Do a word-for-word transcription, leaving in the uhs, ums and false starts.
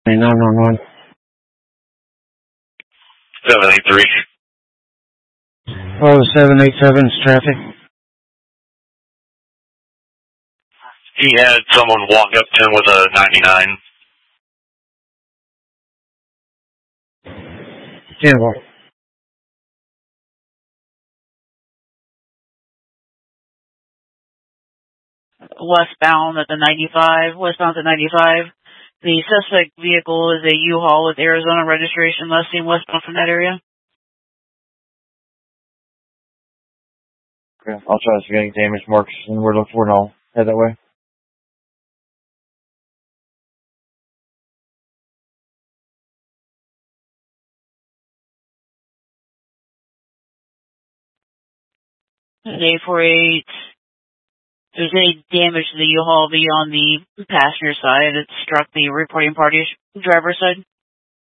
nine one one. seven eight three. Oh, seven eight seven is traffic. He had someone walk up to him with a ninety-nine. ten one. Westbound at the ninety-five, westbound at ninety-five. The suspect vehicle is a U-Haul with Arizona registration, last seen westbound from that area. Okay, I'll try to see any damage marks and we're looking for and I'll head that way. eight four eight. If there's any damage to the U-Haul beyond the passenger side, it struck the reporting party's driver's side.